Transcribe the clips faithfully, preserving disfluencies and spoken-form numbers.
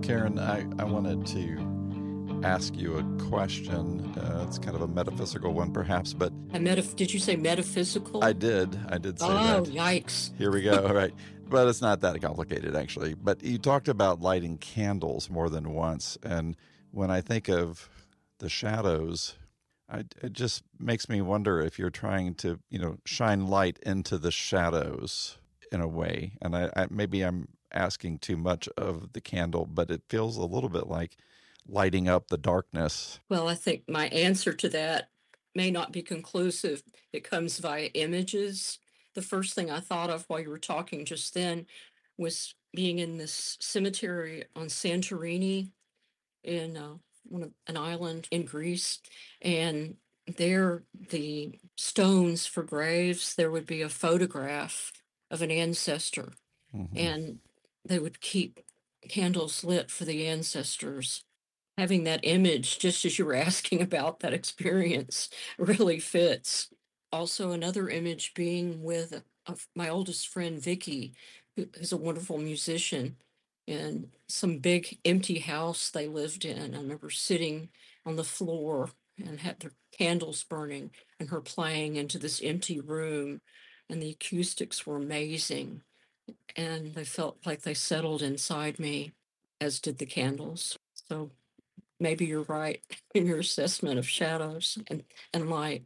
Karen, I, I wanted to ask you a question. Uh, it's kind of a metaphysical one, perhaps, but A metaph- did you say metaphysical? I did. I did say oh, that. yikes. Here we go. All right. But it's not that complicated, actually. But you talked about lighting candles more than once. And when I think of the shadows, I, it just makes me wonder if you're trying to, you know, shine light into the shadows in a way. And I, I maybe I'm asking too much of the candle, but it feels a little bit like lighting up the darkness. Well, I think my answer to that may not be conclusive. It comes via images. The first thing I thought of while you were talking just then was being in this cemetery on Santorini in uh, one of, an island in Greece. And there, the stones for graves, there would be a photograph of an ancestor. Mm-hmm. And they would keep candles lit for the ancestors. Having that image, just as you were asking about that experience, really fits. Also, another image being with a, a, my oldest friend, Vicky, who is a wonderful musician, in some big empty house they lived in. I remember sitting on the floor and had their candles burning and her playing into this empty room, and the acoustics were amazing. And they felt like they settled inside me, as did the candles. So maybe you're right in your assessment of shadows and, and light.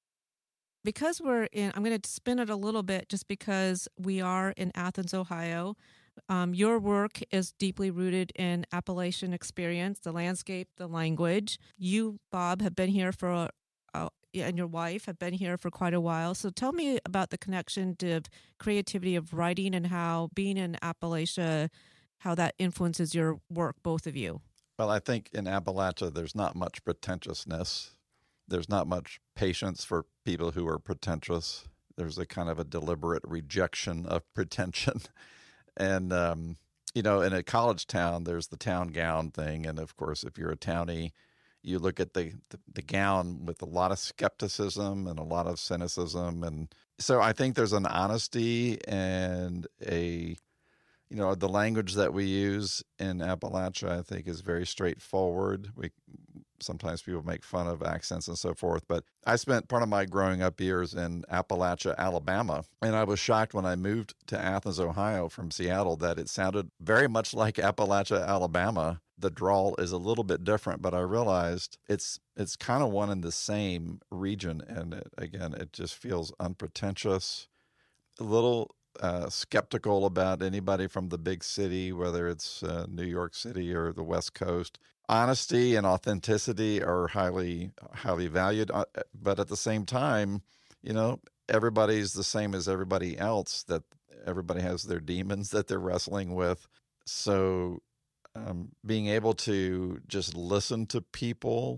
Because we're in, I'm going to spin it a little bit just because we are in Athens, Ohio. Um, your work is deeply rooted in Appalachian experience, the landscape, the language. You, Bob, have been here for, a, a, and your wife have been here for quite a while. So tell me about the connection to creativity of writing and how being in Appalachia, how that influences your work, both of you. Well, I think in Appalachia, there's not much pretentiousness. There's not much patience for people who are pretentious. There's a kind of a deliberate rejection of pretension. And, um, you know, in a college town, there's the town gown thing. And, of course, if you're a townie, you look at the, the, the gown with a lot of skepticism and a lot of cynicism. And so I think there's an honesty and a, you know, the language that we use in Appalachia, I think, is very straightforward. We sometimes people make fun of accents and so forth, but I spent part of my growing up years in Appalachia, Alabama, and I was shocked when I moved to Athens, Ohio from Seattle that it sounded very much like Appalachia, Alabama. The drawl is a little bit different, but I realized it's it's kind of one and the same region, and it, again, it just feels unpretentious, a little Uh, skeptical about anybody from the big city, whether it's uh, New York City or the West Coast. Honesty and authenticity are highly, highly valued. Uh, but at the same time, you know, everybody's the same as everybody else, that everybody has their demons that they're wrestling with. So um, being able to just listen to people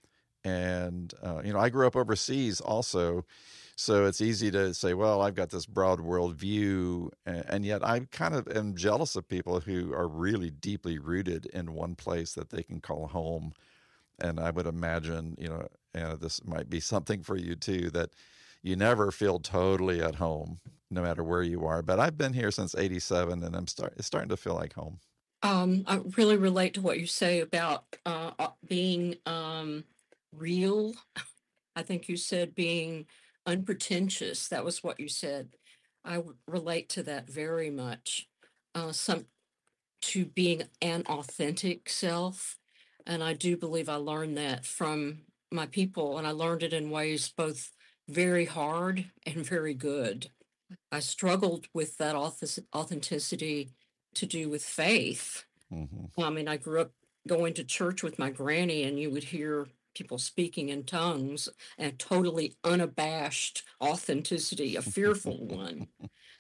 and, uh, you know, I grew up overseas also. So it's easy to say, well, I've got this broad world view, and yet I kind of am jealous of people who are really deeply rooted in one place that they can call home. And I would imagine, you know, uh, this might be something for you too, that you never feel totally at home, no matter where you are. But I've been here since eighty-seven, and I'm start, it's starting to feel like home. Um, I really relate to what you say about uh, being um, real. I think you said being unpretentious. That was what you said. I w- relate to that very much. Uh, some to being an authentic self, and I do believe I learned that from my people, and I learned it in ways both very hard and very good. I struggled with that auth- authenticity to do with faith. Mm-hmm. I mean, I grew up going to church with my granny, and you would hear people speaking in tongues and totally unabashed authenticity, a fearful one.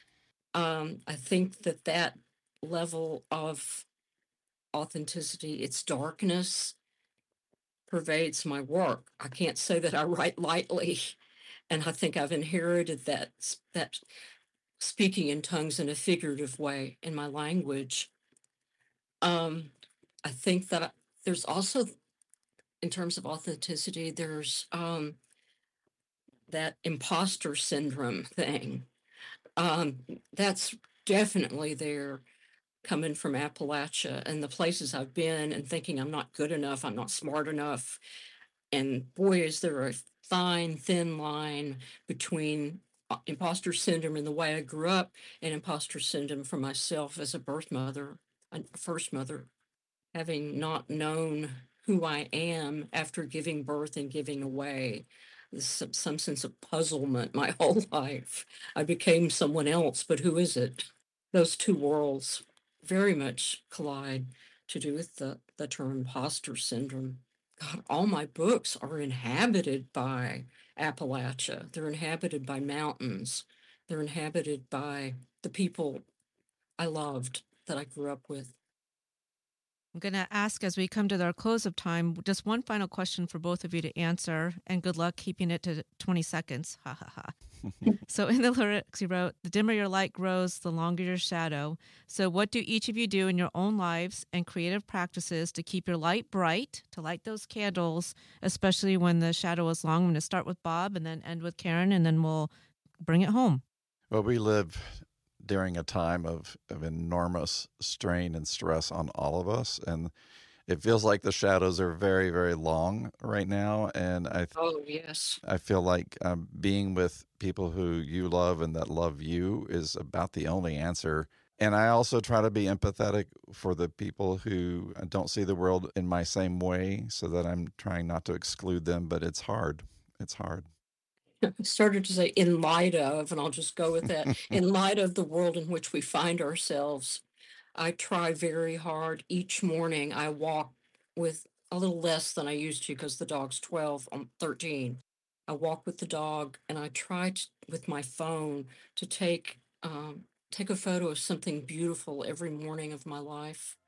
Um, I think that that level of authenticity, its darkness, pervades my work. I can't say that I write lightly, and I think I've inherited that that speaking in tongues in a figurative way in my language. Um, I think that there's also, in terms of authenticity, there's um, that imposter syndrome thing. Um, that's definitely there. coming from Appalachia and the places I've been and thinking I'm not good enough, I'm not smart enough. And boy, is there a fine, thin line between uh, imposter syndrome and the way I grew up and imposter syndrome for myself as a birth mother, a first mother, having not known who I am after giving birth and giving away. Some, some sense of puzzlement my whole life. I became someone else, but who is it? Those two worlds very much collide to do with the, the term imposter syndrome. God, all my books are inhabited by Appalachia. They're inhabited by mountains. They're inhabited by the people I loved that I grew up with. I'm going to ask, as we come to our close of time, just one final question for both of you to answer, and good luck keeping it to twenty seconds. Ha ha ha. So in the lyrics you wrote, the dimmer your light grows, the longer your shadow. So what do each of you do in your own lives and creative practices to keep your light bright, to light those candles, especially when the shadow is long? I'm going to start with Bob and then end with Karen, and then we'll bring it home. Well, we live during a time of, of enormous strain and stress on all of us. And it feels like the shadows are very, very long right now. And I, th- Oh, yes. I feel like um, being with people who you love and that love you is about the only answer. And I also try to be empathetic for the people who don't see the world in my same way, so that I'm trying not to exclude them, but it's hard. It's hard. I started to say in light of, and I'll just go with that, in light of the world in which we find ourselves. I try very hard each morning. I walk with a little less than I used to because the dog's twelve, I'm thirteen. I walk with the dog and I try to, with my phone to take um, take a photo of something beautiful every morning of my life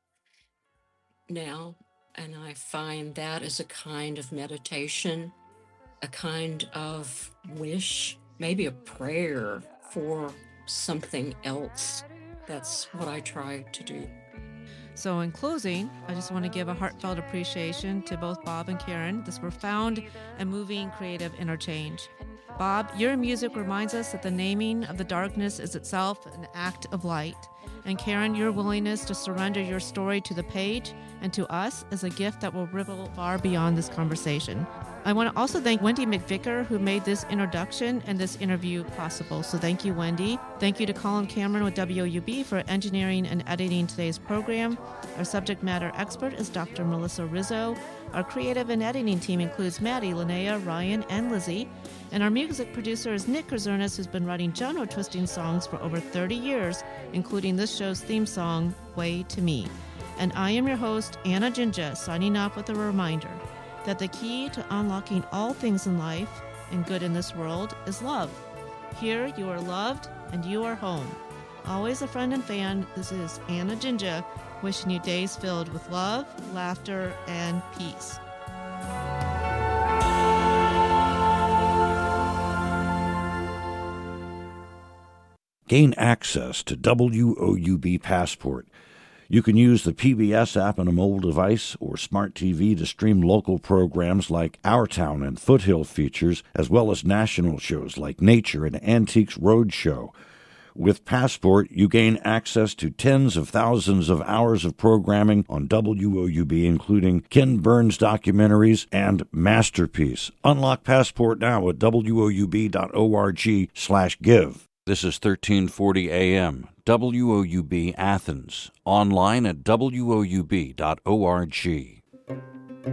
now. And I find that is a kind of meditation, a kind of wish, maybe a prayer for something else. That's what I try to do. So in closing, I just want to give a heartfelt appreciation to both Bob and Karen, this profound and moving creative interchange. Bob, your music reminds us that the naming of the darkness is itself an act of light. And Karen, your willingness to surrender your story to the page and to us is a gift that will ripple far beyond this conversation. I want to also thank Wendy McVicker, who made this introduction and this interview possible. So thank you, Wendy. Thank you to Colin Cameron with W O U B for engineering and editing today's program. Our subject matter expert is Doctor Melissa Rizzo. Our creative and editing team includes Maddie, Linnea, Ryan, and Lizzie. And our music producer is Nick Kazernis, who's been writing genre twisting songs for over thirty years, including this show's theme song, Way to Me. And I am your host, Anna Jinja, signing off with a reminder that the key to unlocking all things in life and good in this world is love. Here you are loved and you are home. Always a friend and fan, this is Anna Jinja, wishing you days filled with love, laughter, and peace. Gain access to W O U B Passport. You can use the P B S app on a mobile device or smart T V to stream local programs like Our Town and Foothill Features, as well as national shows like Nature and Antiques Roadshow. With Passport, you gain access to tens of thousands of hours of programming on W O U B, including Ken Burns documentaries and Masterpiece. Unlock Passport now at W O U B dot org slash give. This is thirteen forty A M, W O U B Athens, online at W O U B dot org.